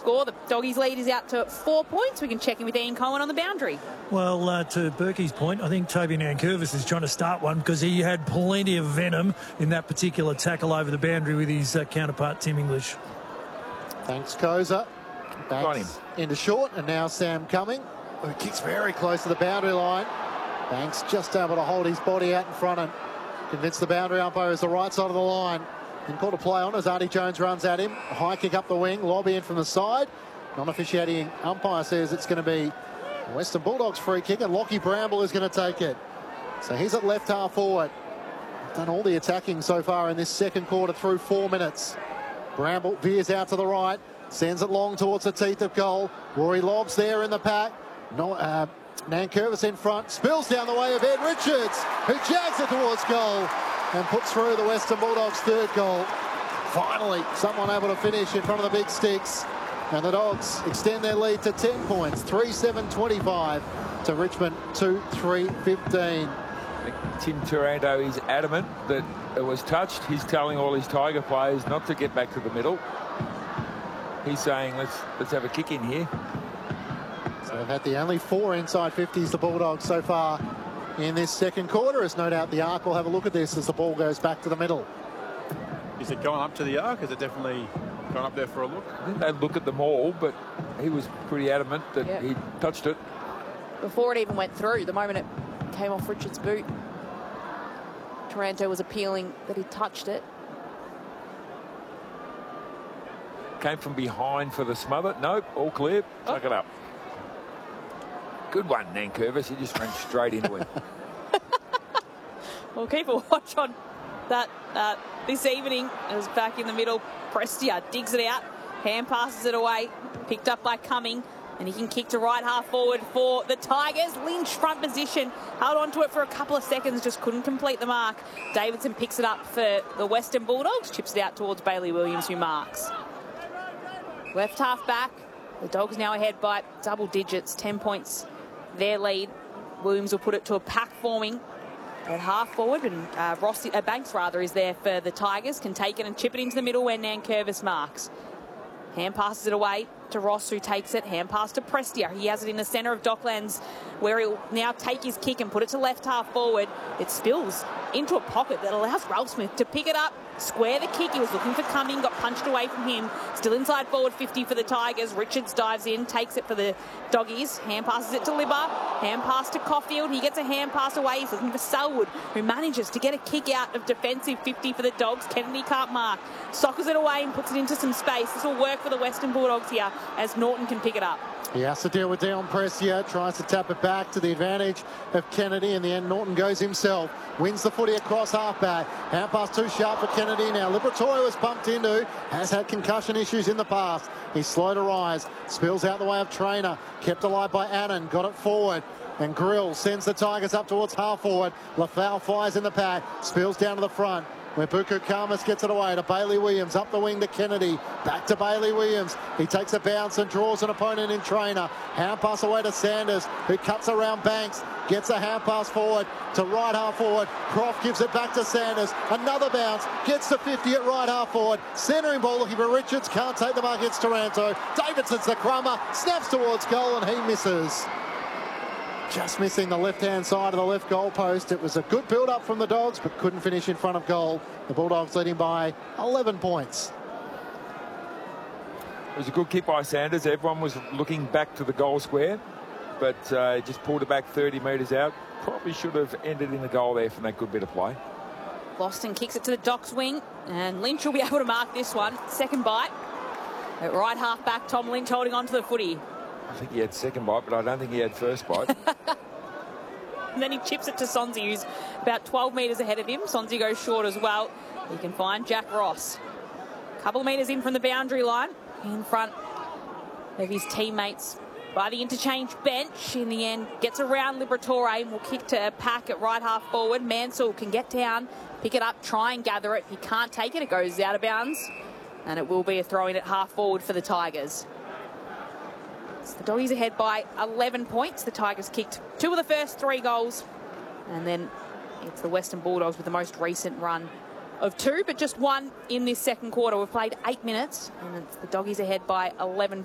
score. The Doggies lead is out to 4 points. We can check in with Ian Cohen on the boundary. Well, to Berkey's point, I think Toby Nankervis is trying to start one because he had plenty of venom in that particular tackle over the boundary with his counterpart, Tim English. Thanks, Koza. Banks into short, and now Sam Cumming, who kicks very close to the boundary line. Banks just able to hold his body out in front and convince the boundary umpire is the right side of the line. And called a play on as Artie Jones runs at him. A high kick up the wing, lobby in from the side. Non-officiating umpire says it's going to be Western Bulldogs free kick, and Lockie Bramble is going to take it. So he's at left half forward. Done all the attacking so far in this second quarter through 4 minutes. Bramble veers out to the right, sends it long towards the teeth of goal. Rory Lobbs there in the pack. Nankervis in front, spills down the way of Ed Richards, who jags it towards goal and puts through the Western Bulldogs' third goal. Finally, someone able to finish in front of the big sticks. And the Dogs extend their lead to 10 points, 3-7-25 to Richmond 2-3-15. Tim Taranto is adamant that it was touched. He's telling all his Tiger players not to get back to the middle. He's saying, let's have a kick in here. So they've had the only 4 inside 50s, the Bulldogs, so far in this second quarter, as no doubt the Arc will have a look at this as the ball goes back to the middle. Is it going up to the Arc? Is it definitely gone up there for a look? I think they'd look at them all, but he was pretty adamant that he touched it. Before it even went through, the moment it came off Richards' boot, Taranto was appealing that he touched it. Came from behind for the smother. Nope, all clear. Tuck it up. Good one, Nankervis. He just ran straight into it. We'll keep a watch on that this evening. It was back in the middle. Prestia digs it out. Hand passes it away. Picked up by Cumming. And he can kick to right half forward for the Tigers. Lynch front position. Held on to it for a couple of seconds. Just couldn't complete the mark. Davidson picks it up for the Western Bulldogs. Chips it out towards Bailey Williams, who marks. Left half back. The Dogs now ahead by double digits. 10 points their lead. Williams will put it to a pack forming at half forward, and Banks is there for the Tigers. Can take it and chip it into the middle where Nankervis marks. Hand passes it away to Ross, who takes it. Hand pass to Prestia. He has it in the centre of Docklands, where he'll now take his kick and put it to left half forward. It spills into a pocket that allows Ralph Smith to pick it up, square the kick. He was looking for Cumming, got punched away from him. Still inside forward 50 for the Tigers. Richards dives in, takes it for the Doggies. Hand passes it to Libba. Hand pass to Caulfield. He gets a hand pass away. He's looking for Selwood, who manages to get a kick out of defensive 50 for the Dogs. Kennedy can't mark. Sockers it away and puts it into some space. This will work for the Western Bulldogs here, as Norton can pick it up. He has to deal with Dion Prestia, tries to tap it back to the advantage of Kennedy. In the end, Norton goes himself, wins the footy across halfback. Hand pass too sharp for Kennedy. Now Liberatore was bumped into, has had concussion issues in the past. He's slow to rise, spills out the way of Trainer, kept alive by Annan, got it forward. And Grill sends the Tigers up towards half forward. Lafau flies in the pack, spills down to the front, where Buku Khamis gets it away to Bailey Williams, up the wing to Kennedy, back to Bailey Williams. He takes a bounce and draws an opponent in Trainer. Hand pass away to Sanders, who cuts around Banks, gets a hand pass forward to right half forward. Croft gives it back to Sanders. Another bounce, gets to 50 at right half forward. Centering ball looking for Richards, can't take the mark, it's Taranto. Davidson's the crummer, snaps towards goal and he misses. Just missing the left-hand side of the left goal post. It was a good build-up from the Dogs, but couldn't finish in front of goal. The Bulldogs leading by 11 points. It was a good kick by Sanders. Everyone was looking back to the goal square, but just pulled it back 30 metres out. Probably should have ended in the goal there from that good bit of play. Boston kicks it to the Docks wing, and Lynch will be able to mark this one. Second bite. At right half back, Tom Lynch holding on to the footy. I think he had second bite, but I don't think he had first bite. And then he chips it to Sonsie, who's about 12 metres ahead of him. Sonsie goes short as well. He can find Jack Ross. A couple of metres in from the boundary line, in front of his teammates by the interchange bench. In the end, gets around Liberatore and will kick to a pack at right half forward. Mansell can get down, pick it up, try and gather it. He can't take it. It goes out of bounds. And it will be a throw-in at half forward for the Tigers. So the Doggies ahead by 11 points. The Tigers kicked 2 of the first 3 goals. And then it's the Western Bulldogs with the most recent run of 2, but just 1 in this second quarter. We've played 8 minutes, and it's the Doggies ahead by 11